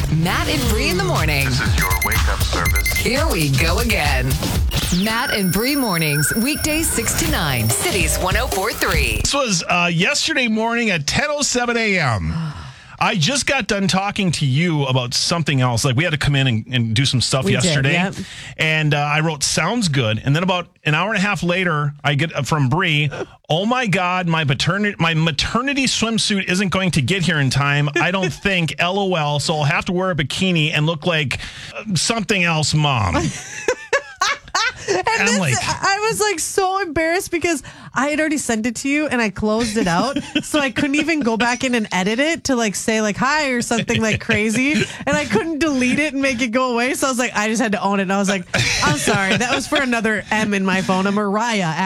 Matt and Bree in the morning. This is your wake-up service. Here we go again. Matt and Bree mornings, weekdays 6 to 9, Cities 104.3. This was yesterday morning at 10:07 a.m. I just got done talking to you about something else. Like, we had to come in and do some stuff yesterday. Yep. And I wrote, sounds good. And then about an hour and a half later, I get from Bree, oh my God, my maternity swimsuit isn't going to get here in time. I don't think, LOL. So I'll have to wear a bikini and look like something else, Mom. I was like so embarrassed because I had already sent it to you and I closed it out. So I couldn't even go back in and edit it to like say like hi or something like crazy. And I couldn't delete it and make it go away. So I was like, I just had to own it. And I was like, I'm sorry. That was for another M in my phone, a Mariah.